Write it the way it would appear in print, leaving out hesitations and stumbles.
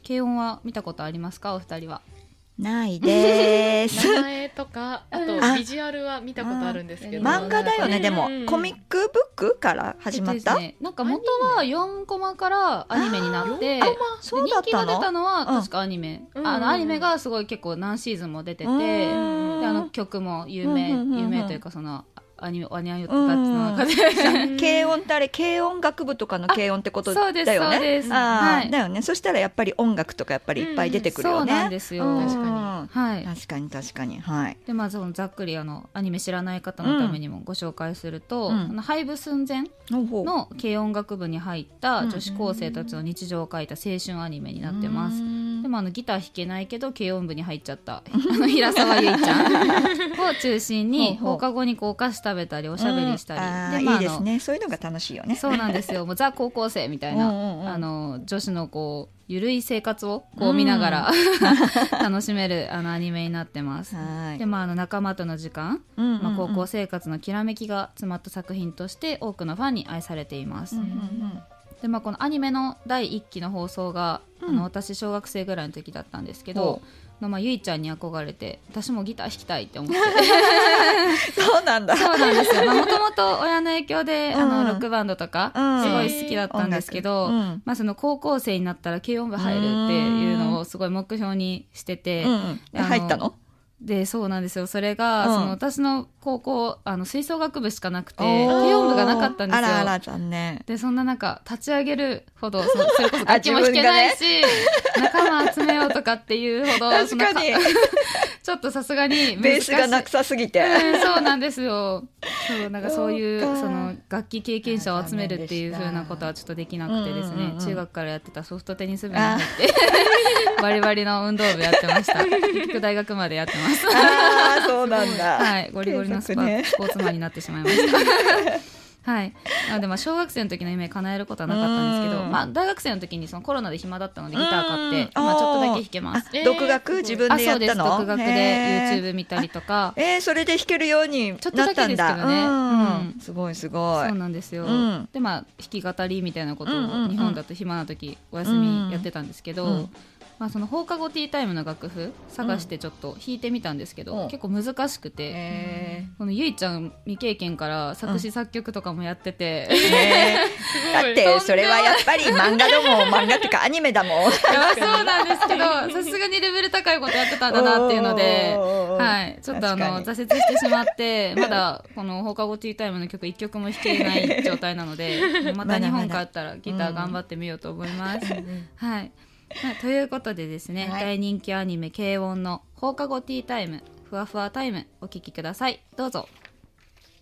軽音は見たことありますか、お二人は？ ないです名前とかあとビジュアルは見たことあるんですけど、 漫画だよね。でもコミックブックから始まった、 なんか元は4コマからアニメになって、 そうだったの。 人気が出たのは確かアニメ、アニメがすごい結構何シーズンも出てて、で曲も有名というか、そのアニメたちの中で軽音ってあれ軽音楽部とかの軽音ってことだよね。 そうです、 だよね。そしたらやっぱり音楽とかやっぱりいっぱい出てくるよね。 そうなんですよ。 確かに。はい。 でまあそのざっくりアニメ知らない方のためにもご紹介すると、廃部寸前の軽音楽部に入った女子高生たちの日常を描いた青春アニメになってます。でもギター弾けないけど軽音部に入っちゃった平沢ゆいちゃんを中心に放課後にお菓子食べたりおしゃべりしたり、 いいですね。そういうのが楽しいよね。 そうなんですよ。もうザ高校生みたいな女子のゆるい生活を見ながら楽しめるアニメになってます。で仲間との時間、高校生活のきらめきが詰まった作品として多くのファンに愛されています。でこのアニメの第1期の放送が、私小学生ぐらいの時だったんですけど、ゆいちゃんに憧れて私もギター弾きたいって思ってそうなんだ。 そうなんですよ。もともと親の影響でロックバンドとかすごい好きだったんですけど、その高校生になったら軽音部入るっていうのをすごい目標にしてて、 入ったの？ でそうなんですよ。それが、その私の高校吹奏楽部しかなくて軽音部がなかったんですよ。 あら残念。 でそんな中立ち上げるほどそれこそ楽器も弾けないし、仲間集めようとかっていうほど確かにちょっとさすがにベースがなくさすぎて、 そうなんですよ。そういうその楽器経験者を集めるっていう風なことはちょっとできなくてですね、中学からやってたソフトテニス部に入ってバリバリの運動部やってました。結局大学までやってます。 そうなんだ。 はい、ゴリゴリのスポーツマンになってしまいましたはい。で小学生の時の夢叶えることはなかったんですけど、大学生の時にそのコロナで暇だったのでギター買って、ちょっとだけ弾けます。 独学自分でやったの？ そうです。独学で YouTube 見たりとか。 それで弾けるようになったんだ。 ちょっとだけですけどね。 すごいすごい。 そうなんですよ。で弾き語りみたいなことを日本だと暇な時お休みやってたんですけど、その放課後ティータイムの楽譜探してちょっと弾いてみたんですけど、結構難しくて、このゆいちゃん未経験から作詞作曲とかもやってて、 だってそれはやっぱり漫画だもん。漫画っていうかアニメだもん。 そうなんですけど、さすがにレベル高いことやってたんだなっていうので、ちょっと挫折してしまってまだこの放課後ティータイムの曲1曲も弾けない状態なのでまた日本帰ったらギター頑張ってみようと思います。はい。ということでですね、大人気アニメ軽音の放課後ティータイムふわふわタイムお聴きください。どうぞ。